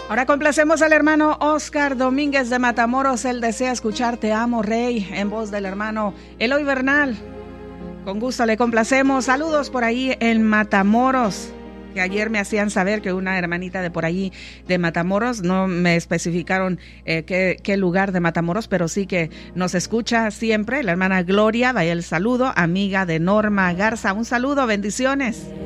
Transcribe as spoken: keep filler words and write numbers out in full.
Ahora complacemos al hermano Oscar Domínguez de Matamoros. Él desea escuchar Te amo, Rey, en voz del hermano Eloy Bernal. Con gusto le complacemos. Saludos por ahí en Matamoros, que ayer me hacían saber que una hermanita de por ahí de Matamoros, no me especificaron eh, qué, qué lugar de Matamoros, pero sí que nos escucha siempre. La hermana Gloria, vaya el saludo, amiga de Norma Garza. Un saludo, bendiciones.